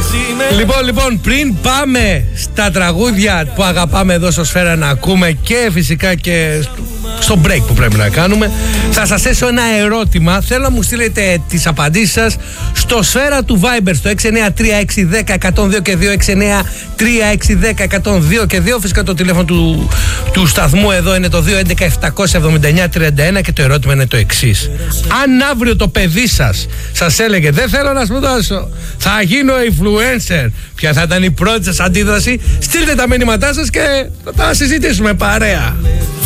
Λοιπόν, πριν πάμε στα τραγούδια που αγαπάμε εδώ στο Σφαίρα να ακούμε και φυσικά και στο break που πρέπει να κάνουμε, θα σας θέσω ένα ερώτημα. Θέλω να μου στείλετε τις απαντήσεις σας στο Σφαίρα του Viber στο 693-610-102 και 2, 693-610-102 και 2. Φυσικά το τηλέφωνο του σταθμού εδώ είναι το 211-779-31 και το ερώτημα είναι το εξής. Αν αύριο το παιδί σας έλεγε δεν θέλω να σπουδάσω, θα γίνω influencer, ποια θα ήταν η πρώτη σας αντίδραση? Στείλτε τα μήνυματά σας και θα τα συζητήσουμε παρέα.